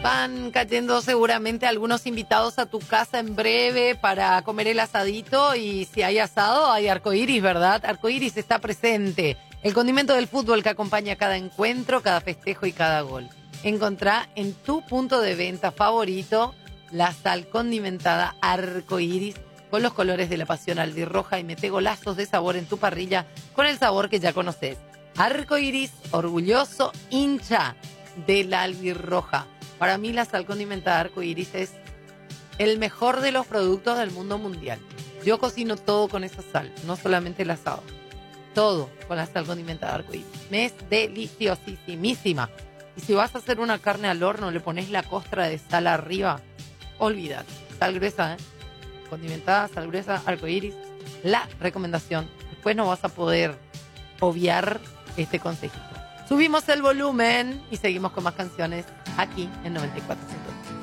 Van cayendo seguramente algunos invitados a tu casa en breve para comer el asadito, y si hay asado hay arcoíris, ¿verdad? Arcoíris está presente, el condimento del fútbol que acompaña cada encuentro, cada festejo y cada gol. Encontrá en tu punto de venta favorito la sal condimentada Arcoíris con los colores de la pasión albirroja, y mete golazos de sabor en tu parrilla con el sabor que ya conoces. Arcoíris, orgulloso hincha de la albirroja. Para mí la sal condimentada Arcoíris es el mejor de los productos del mundo mundial. Yo cocino todo con esa sal, no solamente el asado. Todo con la sal condimentada Arcoíris. Me es deliciosísima. Y si vas a hacer una carne al horno, le pones la costra de sal arriba, olvídate. Sal gruesa, condimentada, sal gruesa, Arcoíris, la recomendación. Después no vas a poder obviar este consejito. Subimos el volumen y seguimos con más canciones aquí en 94.1.